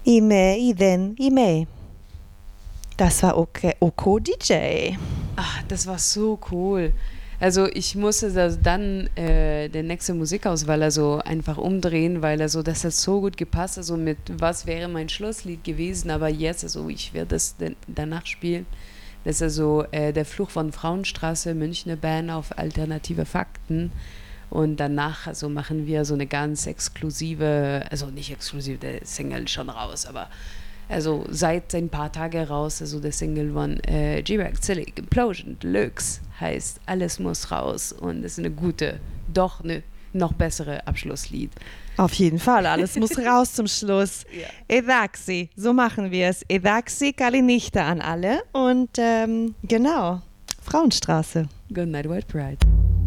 Ime, Iden, Ime. Das war okay, Oko DJ. Ach, das war so cool. Also ich musste das dann der nächste Musikauswahl also einfach umdrehen, weil also das hat so gut gepasst, also mit was wäre mein Schlusslied gewesen, aber jetzt also ich werde das danach spielen. Das ist also der Fluch von Frauenstraße, Münchner Band auf alternative Fakten. Und danach also machen wir so eine ganz exklusive, also nicht exklusiv, der Single schon raus, aber also seit ein paar Tagen raus, also der Single von G-Bag, Zillig, Implosion, Deluxe heißt Alles muss raus und es ist eine gute, doch eine noch bessere Abschlusslied. Auf jeden Fall, alles muss raus zum Schluss. Ja. Edaxi, so machen wir es. Edaxi, Kalinichte an alle und genau, Frauenstraße. Good night, White Pride.